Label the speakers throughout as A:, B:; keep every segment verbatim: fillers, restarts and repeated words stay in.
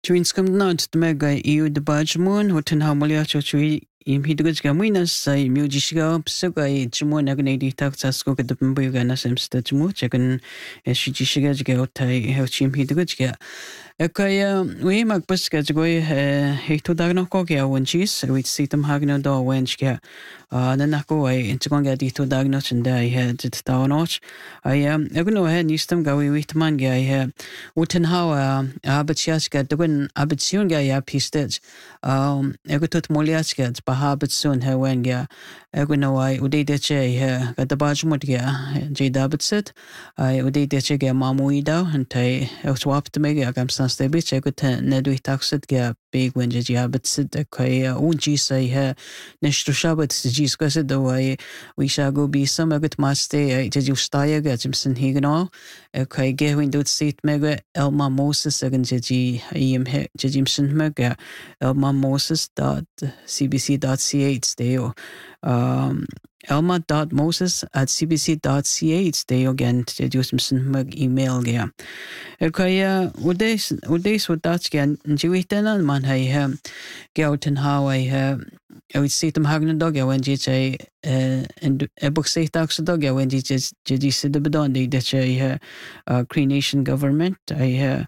A: Tuinscom nod mega iu de bajmun hoten hamolia chui im hidrich gamuinas sai mujishga psuga i jmun agnedi taksasko ke depembu gana semsta jmu chagan shijishiga jga hotai helchim hidrich ga ekaya we magpas ga jgoi hekto dagno ko ga wenchis we sitam hagno do wenchga nanako ai inchgon ga dito dagno chinda I had it tawnoch I am egno he nistam ga we witman ga I uten hawa abachas ga dogun abachun ga ya pistet um egotot molias ga bahabit soon he wen ga egno ai ude de che he ga dabajmut ga je dabitset I ude de che ga mamuida antai elswap to me ga gam sanste bit egot nedu taxet ga big when je abitset kai unji sai he nishto shabat jiska do I we shall go be some egot maste je justaya ga jimson higno kai ge window seat mega elma moses again je im he je jimson mega elma moses dot c b c dot c h deo um elma dot moses at c b c dot c h deo again je jimson meg email ga kai udes udes what that's gan jiwitana man hay he gauten how I have I would see them having a dog when you say and a book say tax a dog when you just just said the bedon the uh Cree Nation government I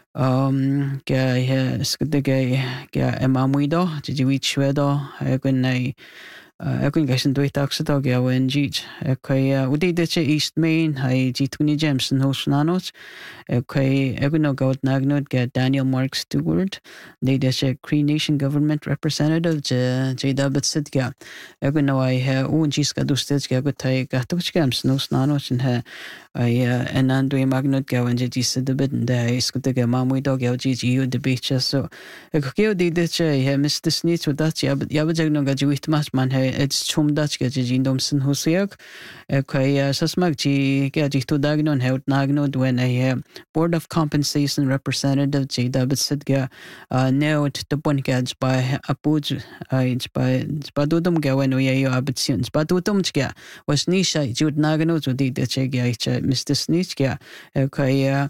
A: um ga I the guy ga emamuido did you reach wedo I when I uh I guess do tax a dog when jit okay udi the East Main I jituni Jameson host nanos okay egno god nagnod ga Daniel Mark Stewart they the Cree Nation government representative je je dabit sit ga egno I ha un jiska dustet ga gotai ga tuchgams nos nanos and ha I and andwe magnod ga when je jis the bit and I skut ga mamui dog ga ji you the beach so okay they the che ha Mister Snitch with that ya ya bajagno ga jiwit mas man ha it's chum dach ga ji domsen husiak okay sasmag ji ga ji to dagnon ha nagnod when I Board of Compensation Representative J. David Sidga uh, now the Bonkage by Apuj by Spadudum Gawan Oyayo Abitsion Spadudum Chia was Nisha Jud Nagano to the Chega Mister Snitchga okay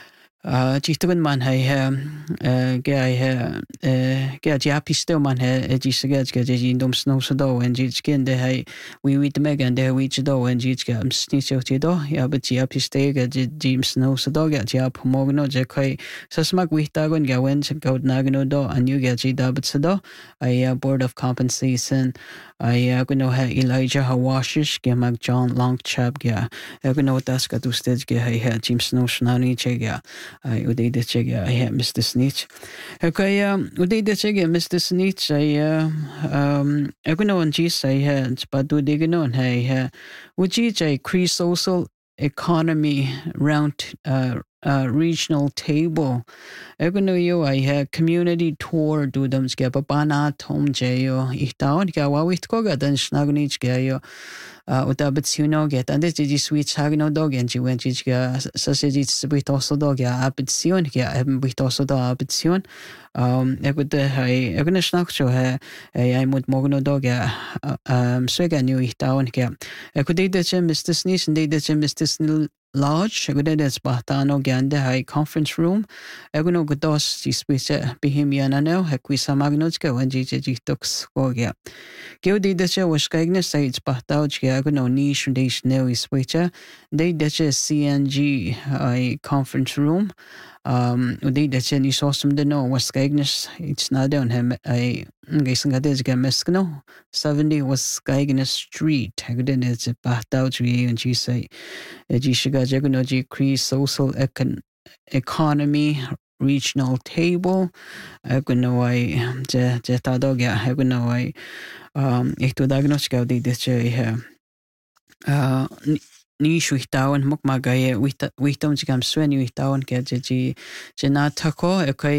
A: uh Jitun man hai uh guy uh get yappy still man hai jisagaj ga jin dom snow so do and jitskin de hai we with meg and there we do and jitga am snitch out do ya but yappy stay ga jim snow so do get yap mogno je kai sasmag we tagon ga wen go nagno do and you get jida but so do I Board of Compensation I gonna ha Elijah Hawashish ga mag John Longchap ga gonna das ga du stage ga hai jim snow snani chega I udei de chega I have Mister Snitch. Okay, um udei de chega Mister Snitch I uh, um I gonna on jis I had but do they gonna hey ha uji jai Cree social economy round uh uh regional table I gonna yo I had community tour do them ska papana tom jayo itaon ga wawit ko ga dan snagnich ga yo uh utabits you know get and this is switch hagno dog and you went ga sausage bit also dog ya abitsion ga bit also da abitsion um I would I gonna snack show ha I would mogno dog ya um so ga new itaon ga I could did the Mister Sneeze and did the Mister Snil Lodge, I could that's Bahtano Ganda High Conference Room. I go no good dos, this speech Bihimiana no, Haquisa Magnotska, and G G Tux Gogia. Gil did the show was Kagna Sites Bahtauch, Gagono Niche Nation Nelly Switcher. They the C N G I Conference Room. Um, they the Chen is awesome to know was Kagnes. It's not on him. I guess I got Meskno. seventy was Kagnes Street. I couldn't it's a Bahtauch, and she say. Jishiga Jagonoji Cree social econ- economy regional table. I don't know why Jeta Doga, I don't know why um Ito Diagnostica did this here. Uh Nish with town, Mukmagaya, with Witom Jigam Swen with town, Gaji Janatako, okay.